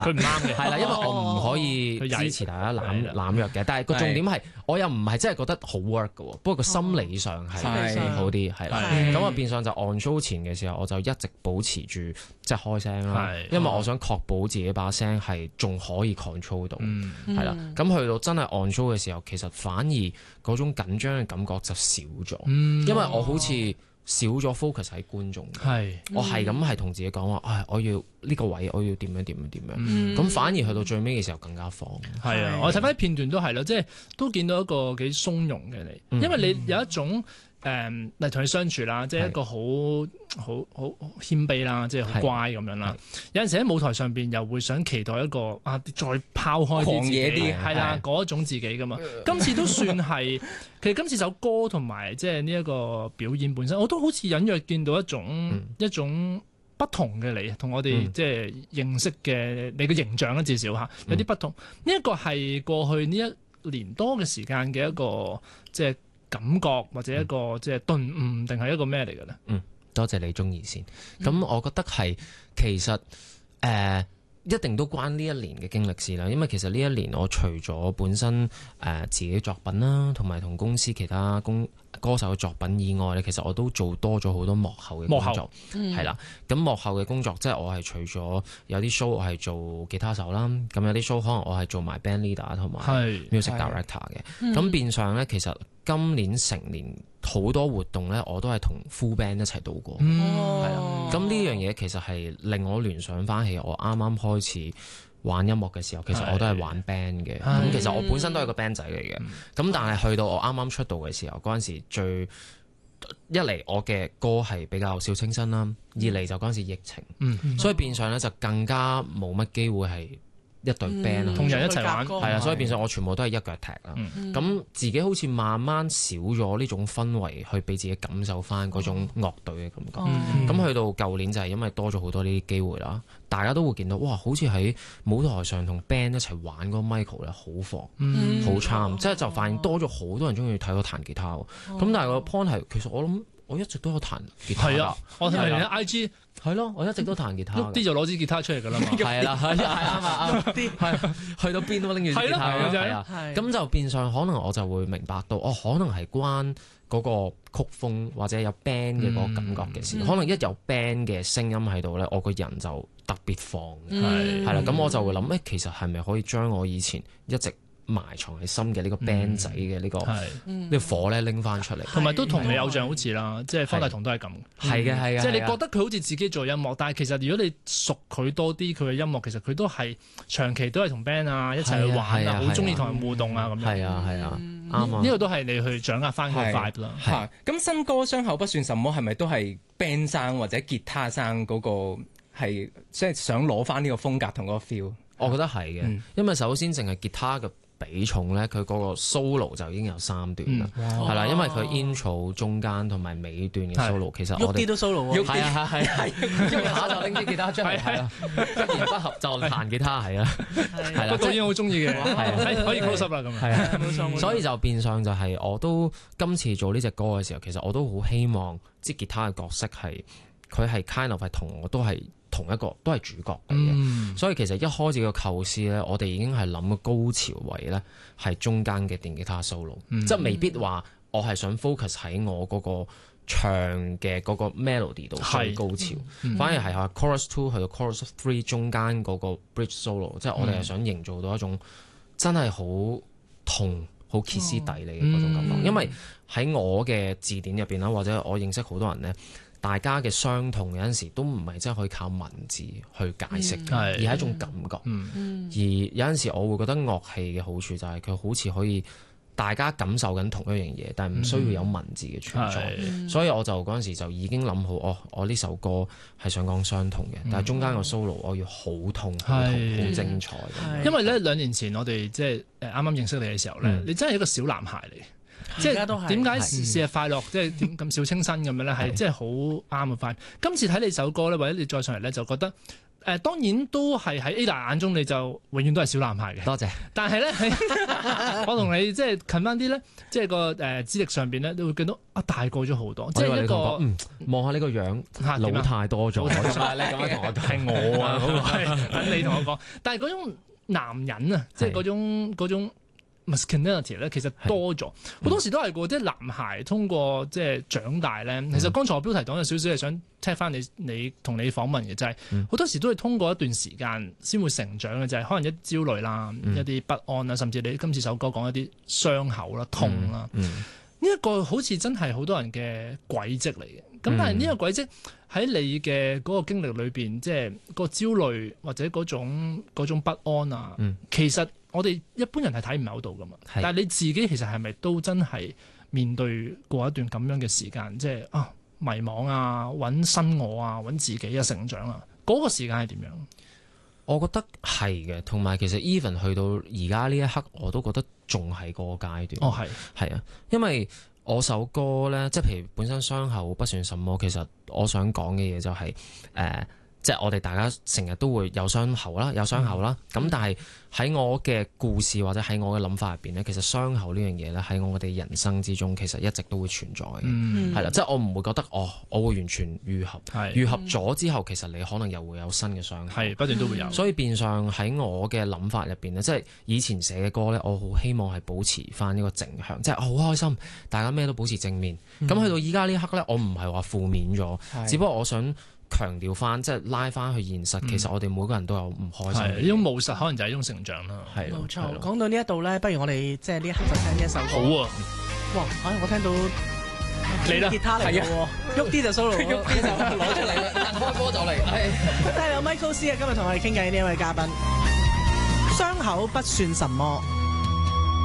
佢唔啱嘅， 係啦，因為我唔可以支持大家濫藥嘅。但係個重點係，我又唔係真係覺得好 work 嘅喎。不過個心理上係好啲，係啦。咁啊變相就 on show 前嘅時候，我就一直保持住即係開聲啦，因為我想確保自己把聲係仲可以 control 到，係啦。咁去到真係 on show 嘅時候，其實反而嗰種緊張嘅感覺就少咗，因為我好似少咗 focus 喺觀眾，我係咁係同自己講話，我要呢個位，我要點樣點樣點樣，咁反而去到最尾嘅時候更加放。 係啊，我睇翻啲片段都係咯，即係都見到一個幾鬆容嘅你，因為你有一種嚟同你相處啦，即係一個好謙卑啦，即係好乖咁樣啦。有陣時喺舞台上邊又會想期待一個再拋開啲自己，係啦嗰一種自己噶嘛。今次都算係，其實今次首歌同埋即係呢一個表演本身，我都好似隱約見到一種不同嘅你，同我哋即係認識嘅你嘅形象啦，至少嚇有啲不同。呢一個係過去呢一年多嘅時間嘅一個即係感覺或者一個即係頓悟，定係一個咩嚟嘅咧？ 多謝你中意先。咁我覺得係其實一定都關呢一年嘅經歷事啦。因為其實呢一年我除咗本身自己作品啦，同埋同公司其他歌手嘅作品以外咧，其實我都做多咗好多幕後嘅工作，係啦。咁幕後嘅工作即係我係除咗有啲 show 我係做吉他手啦，咁有啲 show 可能我係做埋 band leader 同埋 music director 嘅。咁變相咧，其實今年成年好多活動咧，我都係同 full band 一齊度過，係啦。咁呢樣嘢其實係令我聯想翻起我啱啱開始玩音樂嘅時候，其實我都係玩 band 嘅。咁其實我本身都係個 band 仔嚟嘅。咁但係去到我啱啱出道嘅時候，嗰陣時一嚟我嘅歌係比較小清新啦，二嚟就嗰陣時疫情，所以變相咧就更加冇乜機會係一隊 band 同人一齊玩， 係啊，所以變相我全部都係一腳踢啦。咁自己好似慢慢少咗呢種氛圍，去俾自己感受翻嗰種樂隊嘅感覺。咁去到舊年就係因為多咗好多呢啲機會啦，大家都會見到哇，好似喺舞台上同 band 一齊玩嗰個 Michael 咧，好放好 charm，即係就發現多咗好多人中意睇我彈吉他。咁但係個 point 係，其實我諗我一直都有彈吉他。 係啊，我睇你喺 IG。 係咯，我一直都彈吉他， 喐啲就攞支吉他出嚟㗎啦嘛。 係啦，係啱啊，喐啲係去到邊都拎住支吉他。係啊，咁就變相可能我就會明白到，可能係關嗰個曲風或者有 band 嘅嗰個感覺嘅事。可能一有 band 嘅聲音喺度咧，我個人就特別放。係啦，咁我就會諗，其實係咪可以將我以前一直埋藏喺心嘅呢個 band 仔嘅呢個火咧拎翻出嚟， 同埋都同你偶像好似啦，即係方大同都係咁。 係嘅， 即係你覺得佢好似自己做音樂，但係其實如果你熟佢多啲，佢嘅音樂其實佢都係長期都係同 band 一齊去玩啊，好中意同人互動啊咁樣。 係啊，啱啊， 呢個都係你去掌握翻個 vibe 啦。 咁新歌傷口不算什麼，係咪都係 band 生或者吉他生嗰個係即係想攞翻呢個風格同嗰個 feel？ 我覺得係嘅，因為首先淨係吉他嘅比重咧，佢嗰個 solo 就已經有3段啦，係啦，因為佢 intro 中間同埋尾段嘅 solo，其實我哋喐啲都 solo 喎， 係啊，喐下就拎支吉他出嚟，係啊，一言不合就彈吉他，係啊，係啦， 導演好中意嘅，係可以 close up 啦咁， 係啊，冇錯，所以就變相就係我都今次做呢隻歌嘅時候，其實我都好希望支吉他嘅角色係佢係 kind of 係同我都係同一個都係主角嚟嘅，所以其實一開始個構思咧，我哋已經係諗個高潮位咧係中間嘅電吉他 solo，即係未必話我係想 focus 喺我嗰個唱嘅嗰個 melody 度最高潮，反而係話 chorus 2去到 chorus 3中間嗰個 bridge solo，即係我哋係想營造到一種真係好痛、好歇斯底里嘅嗰種感覺，因為喺我嘅字典入邊啦，或者我認識好多人咧。大家嘅傷痛有陣時都唔係真係可以靠文字去解釋，而係一種感覺。而有陣時我會覺得樂器嘅好處就係佢好似可以大家感受緊同一樣嘢，但係唔需要有文字嘅存在。所以我就嗰陣時就已經諗好，我呢首歌係想講傷痛嘅，但係中間個 solo 我要好痛、好精彩。 因為咧2年前我哋即係啱啱認識你嘅時候咧，你真係一個小男孩嚟。即係點解節日快樂，即係點咁小清新咁樣咧？係即係好啱嘅 vibe。今次睇你首歌咧，或者你再上嚟咧，就覺得當然都係喺 Ada 眼中你就永遠都係小男孩嘅。 多謝。 但係咧，我同你即係近翻啲咧，即係個資歷上邊咧，你會見到大個咗好多。即係一個望下呢個樣老太多咗。你咁樣同我講係我啊，嗰個係等你同我講。但係嗰種男人啊，即係嗰種 masculinity 咧，其實多咗好多時都係個即係男孩通過即係長大咧。其實剛才我標題講有少少係想聽翻你同你訪問嘅，就係好多時都係通過一段時間先會成長嘅，就係可能一焦慮啦、一啲不安啦，甚至你今次首歌講一啲傷口啦、痛啦。呢一個好似真係好多人嘅軌跡嚟嘅。咁但係呢個軌跡喺你嘅嗰個經歷裏邊，即係個焦慮或者嗰種不安啊，其實我哋一般人係睇唔係到噶嘛。但係你自己其實係咪都真係面對過一段咁樣嘅時間，即係迷茫啊、揾新我啊、揾自己嘅成長啊，嗰個時間係點樣？ 我覺得係嘅，同埋其實 even 去到而家呢一刻，我都覺得仲係個階段。係啊，因為我首歌咧，即係譬如本身傷口不算什麼，其實我想講嘅嘢就係即係我哋大家成日都會有傷口啦，咁但係喺我嘅故事或者喺我嘅諗法入邊咧，其實傷口呢樣嘢咧喺我哋人生之中其實一直都會存在嘅，係啦，即係我唔會覺得我會完全愈合咗之後，其實你可能又會有新嘅傷口， 係不斷都會有。 所以變相喺我嘅諗法入邊咧，即係以前寫嘅歌咧，我好希望係保持翻呢個正向，即係好開心，大家咩都保持正面。咁去到依家呢一刻咧，我唔係話負面咗，只不過我想強調翻，即係拉翻去現實，其實我哋每個人都有唔開心。呢種務實可能就係一種成長啦。 係冇錯。講到呢一度咧，不如我哋即係呢一刻就聽呢一首歌。 好啊！ 哇！我聽到嚟啦， 吉他嚟嘅喎，喐啲就 solo， 喐啲就攞出嚟啦，開波就嚟。 係有 Michael C 啊，今日同我哋傾偈呢一位嘉賓，傷口不算什麼。